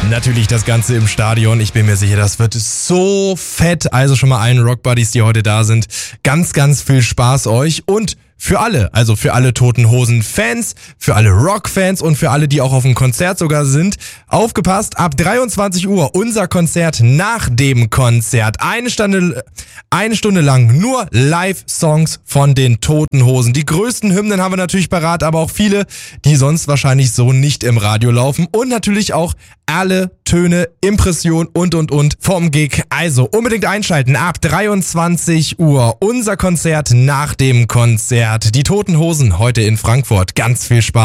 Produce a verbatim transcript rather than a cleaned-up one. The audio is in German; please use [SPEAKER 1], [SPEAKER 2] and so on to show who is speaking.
[SPEAKER 1] Natürlich das Ganze im Stadion. Ich bin mir sicher, das wird so fett. Also schon mal allen Rockbuddies, die heute da sind, ganz, ganz viel Spaß euch. Und für alle, also für alle Toten Hosen-Fans, für alle Rock-Fans und für alle, die auch auf dem Konzert sogar sind, aufgepasst, ab dreiundzwanzig Uhr unser Konzert nach dem Konzert. Eine Stunde, eine Stunde lang nur Live-Songs von den Toten Hosen. Die größten Hymnen haben wir natürlich parat, aber auch viele, die sonst wahrscheinlich so nicht im Radio laufen. Und natürlich auch alle Töne, Impression und und und vom Gig. Also unbedingt einschalten, ab dreiundzwanzig Uhr unser Konzert nach dem Konzert. Die Toten Hosen heute in Frankfurt. Ganz viel Spaß.